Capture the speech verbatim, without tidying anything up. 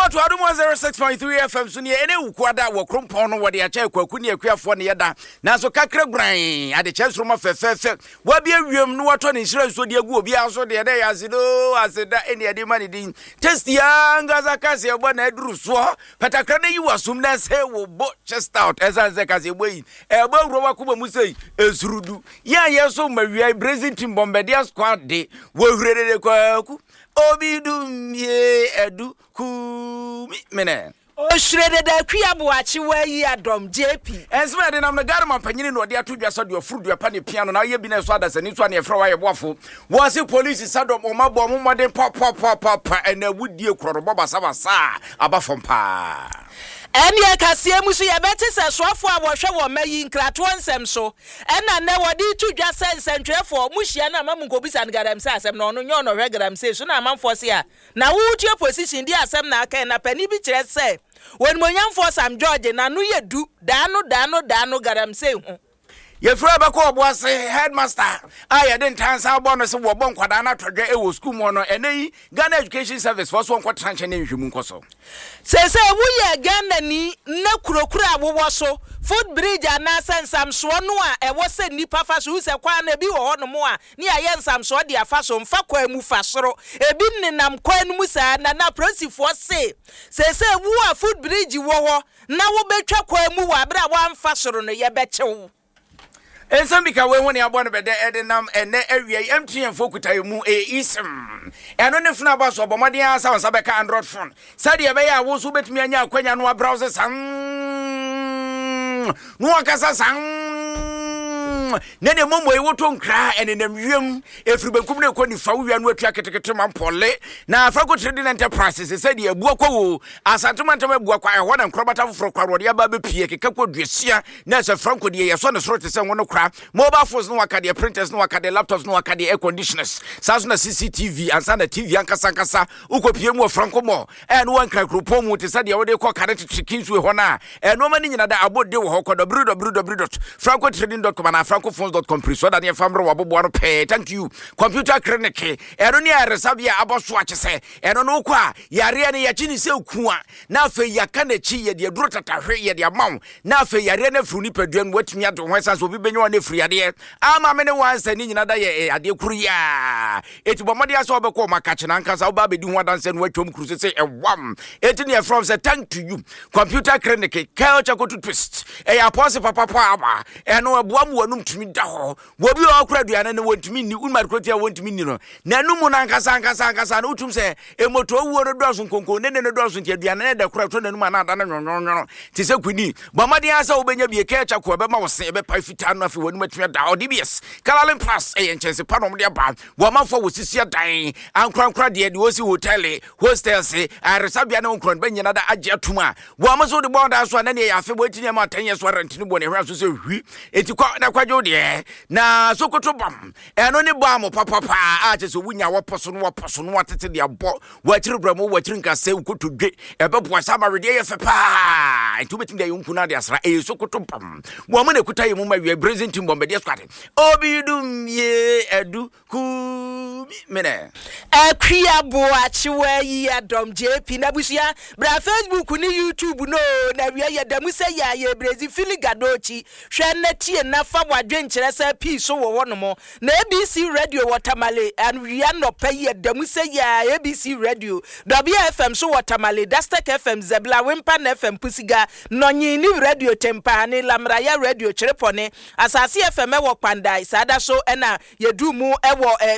to Adum one oh six point three F M so ne ene wukwada wo krompon no wo de acha kwaku ne akuafo ne yeda na so kakra gran ade chesro ma fefefe wa bia wiem no wato ne nhira so de agu obi aso de de yazido aseda ene ade mani din test ya ngaza kase ebo na aduru so patakra ne yiwasum na se wo bo chest out esa se kase ebo yi ebo wuro wakuba musei esurudu ya yeso mawia brazil team bombardier squad de wo hurede kwaku obidum ye edu ku mene o shrede da kuaboachi wa yi adom J P ensme de nam na garma panyini no de atodwa so de ofrudu pa ne piano na ye bi na so adasani so na ye fra wa ye boafo wo se police sadom o mabo mo modern pop pop pop pop na wudie krorobo basa basa abafom pa eni akasie musu ye beti se soafo a wo hwe wo mayi nkrato nsem so ena na wodi tudwa sensentwefo muhia na mamu nkobisa ngadam se asem na ono nyo no hwe gadam se so na amamfo se a na wo tie position di asem na aka na pani bi kire se won monyamfo Sam George na no ye du daano daano daano gadam se hu ye fra ba ko oboase headmaster aye den tansa bo no se wo bon kwada na todwa e wo school mo no enei Ghana Education Service for so nkwata tranche ne nhwemu nkoso se se wo ye Ghana ni na kurokura wo so food bridge ana sensam so no a e wo se nipa fa so se kwa na bi wo ho no mo a ne aye nsam so de afa so mfa kwa mu fa soro ebi nenam kwa nu mu sa na na prosifo se se se wo a food bridge wo ho na wo betwa kwa mu wa bra wa mfa soro no ye bechew Ensambika we woni abon be de edenam ene awie M T N fokuta mu e ism eno ne funa ba so bomade ansa won sabeka Android phone sade be ya wo so betumi anya akwanya no browser san no akasa san nene momo e woto nkra ene nam wiem efri benkum ne koni fa wia no atua ketekete mampole na Franco Trading Enterprises sade abuo kwa asantuma ntama abuo kwa ehwo na nkrobata foforo kwa rode aba be pie keka kwa duasia na se Franco de ye so ne soro te se wono kra mobile phones no wakade printers no wakade laptops no wakade air conditioners saso na C C T V ansa na T V ankasa ankasa ukopie mu Franco mo e no wankra kropo mu te sade wode kwa kare chickens we ho na e no ma ni nyina da abode wo ho kwa w w w dot franco trading dot com na franco phones dot com so that ye famro wabobo no pay thank you computer clinic e no ne aresabia aboso akese e no no kwa yare ne yakini se kuwa na afa yaka na chi ye de duro tatahwe ye de amaw na afa yare na furu ni paduan watumi ado ho sanso obi benyo na furu ade ama me ne wansa ni nyina da ye ade kuru ya eti bomode aso obekọ makache na nkansa oba bedi ho adanse no atwom kuru se ewam eti ne from say thank to you computer clinic culture go to twist e ya pose papa papa e no aboam wanum tumi da ho wo bi o kura duane ne wontumi ni unmar krotia wontumi ni no na numu na nkasa nkasa nkasa na utum se emoto owuo no doso nkonko ne ne no doso ntia duane ne da kura to na numu na ada na nwonwonwo ti se kwini bomade asa obenya bi culture ko be ma wo se be pa fita no afi wanum atumi da D B S Caroline Plus e enchense panom de ba wo mafo wo sisia dan ankrankra de de osi hotel hostels a resabia na nkron be nyina da age atuma wo amaso de bonda so na ne ya afi bo tinya ma ten years warrant ni bo ne hwa so se hwi eti kwa na kwajo de na sokoto bam eno ne bam papa pa a che so wunya wo poso no wo poso no atete de abo wo akiri bramo wo akiri nkase ukoto dwe ebe bo asaba rede ye fe pa enti betim de yunku na de asra e sokoto bam wo ma na kuta ye mu ma wi brazil team bombardier squad obidum ye edu ku mene akria boachi wa yi adom J P na busia bra Facebook ni YouTube no na wi ye damu se ya ye brazil filigadochi hwe na tie na fa wadwe nkire se pi so wo wono mo na A B C radio watermale and wi no pa ye damu se ya A B C radio W F M so watermale Dastek F M Zebla Wimpan F M Pusiga nonyi ni radio tempa ni Lamraya radio chirepone asase F M e wo pandai sada so ena yedu mu e wo